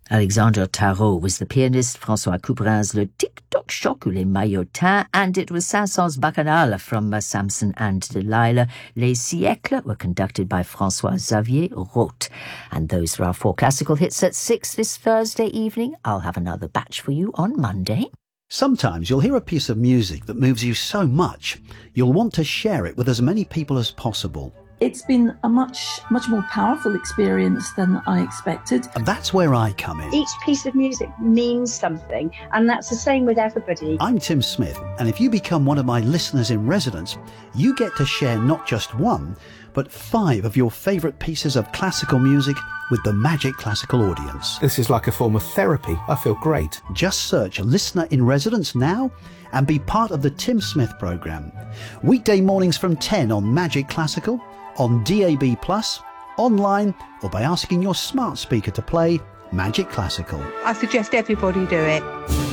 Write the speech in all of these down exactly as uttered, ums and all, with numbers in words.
Alexandre Tarot was the pianist, François Couperin's Le Tic-Toc Choc ou Les Maillotins, and it was Saint-Saëns Bacchanal from uh, Samson and Delilah. Les Siècles were conducted by François Xavier Roth. And those are our four classical hits at six this Thursday evening. I'll have another batch for you on Monday. Sometimes you'll hear a piece of music that moves you so much, you'll want to share it with as many people as possible. It's been a much, much more powerful experience than I expected. And that's where I come in. Each piece of music means something, and that's the same with everybody. I'm Tim Smith, and if you become one of my listeners in residence, you get to share not just one, but five of your favourite pieces of classical music with the Magic Classical audience. This is like a form of therapy. I feel great. Just search Listener in Residence now and be part of the Tim Smith programme. Weekday mornings from ten on Magic Classical, on D A B plus, online, or by asking your smart speaker to play Magic Classical. I suggest everybody do it.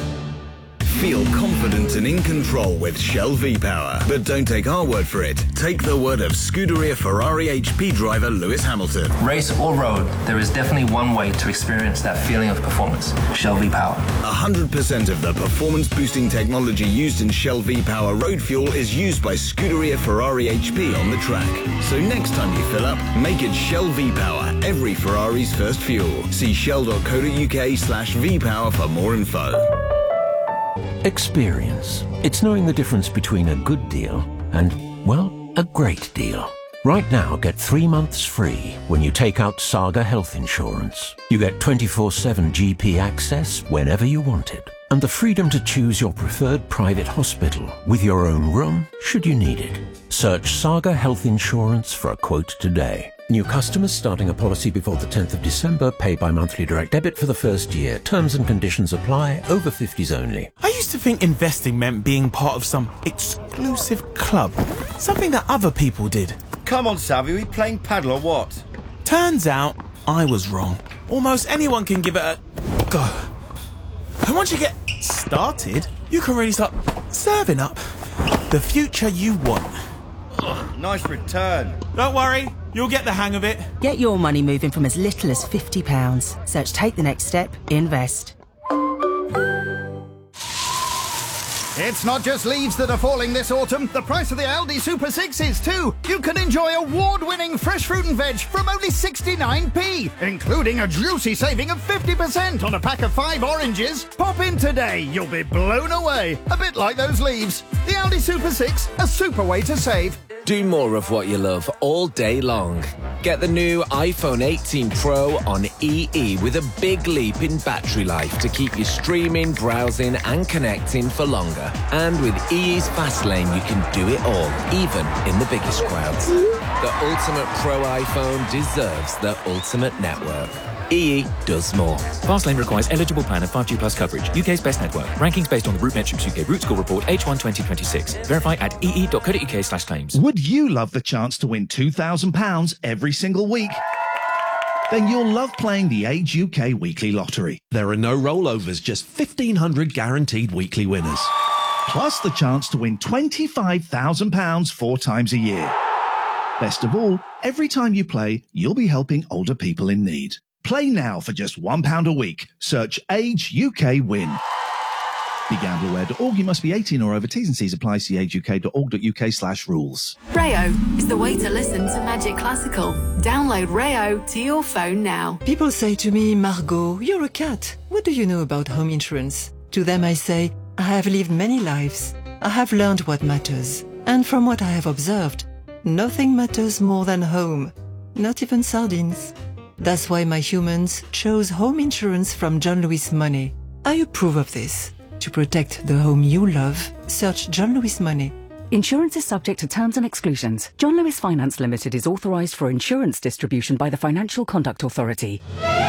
Feel confident and in control with Shell V-Power. But don't take our word for it. Take the word of Scuderia Ferrari H P driver Lewis Hamilton. Race or road, there is definitely one way to experience that feeling of performance. Shell V-Power. one hundred percent of the performance-boosting technology used in Shell V-Power road fuel is used by Scuderia Ferrari H P on the track. So next time you fill up, make it Shell V-Power, every Ferrari's first fuel. See shell.co.uk slash V-Power for more info. Experience. It's knowing the difference between a good deal and, well, a great deal. Right now, get three months free when you take out Saga Health Insurance. You get twenty-four seven G P access whenever you want it, and the freedom to choose your preferred private hospital with your own room should you need it. Search Saga Health Insurance for a quote today. New customers starting a policy before the tenth of December pay by monthly direct debit for the first year. Terms and conditions apply. Over fifties only. I used to think investing meant being part of some exclusive club. Something that other people did. Come on, Savvy, are we playing paddle or what? Turns out, I was wrong. Almost anyone can give it a go. And once you get started, you can really start serving up the future you want. Oh, nice return. Don't worry, you'll get the hang of it. Get your money moving from as little as fifty pounds. Search Take the Next Step, Invest. It's not just leaves that are falling this autumn. The price of the Aldi Super six is too. You can enjoy award-winning fresh fruit and veg from only sixty-nine p, including a juicy saving of fifty percent on a pack of five oranges. Pop in today. You'll be blown away. A bit like those leaves. The Aldi Super six, a super way to save. Do more of what you love all day long. Get the new iPhone eighteen Pro on E E with a big leap in battery life to keep you streaming, browsing and connecting for longer. And with E E's Fast Lane, you can do it all, even in the biggest crowds. The ultimate Pro iPhone deserves the ultimate network. E E does more. Fastlane requires eligible plan and five G plus coverage. U K's best network. Rankings based on the RootMetrics U K Root Score Report H one twenty twenty-six. Verify at ee.co.uk slash claims. Would you love the chance to win two thousand pounds every single week? Then you'll love playing the Age U K Weekly Lottery. There are no rollovers, just fifteen hundred guaranteed weekly winners. Plus the chance to win twenty-five thousand pounds four times a year. Best of all, every time you play, you'll be helping older people in need. Play now for just one pound a week. Search Age U K Win. Be gamble aware dot org. You must be eighteen or over. T's and C's apply. See age u k dot org dot u k slash rules. Rayo is the way to listen to Magic Classical. Download Rayo to your phone now. People say to me, Margot, you're a cat. What do you know about home insurance? To them I say, I have lived many lives. I have learned what matters. And from what I have observed, nothing matters more than home. Not even sardines. That's why my humans chose home insurance from John Lewis Money. I approve of this. To protect the home you love, search John Lewis Money. Insurance is subject to terms and exclusions. John Lewis Finance Limited is authorised for insurance distribution by the Financial Conduct Authority.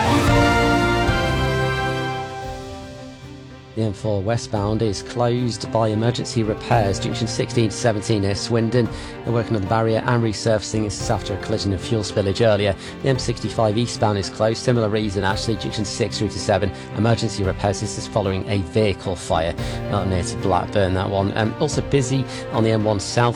The M four westbound is closed by emergency repairs. Junction sixteen to seventeen near Swindon. They're working on the barrier and resurfacing. This is after a collision and fuel spillage earlier. The M sixty-five eastbound is closed. Similar reason actually. Junction six through to seven. Emergency repairs. This is following a vehicle fire. Not near to Blackburn, that one. Um, also busy on the M one south.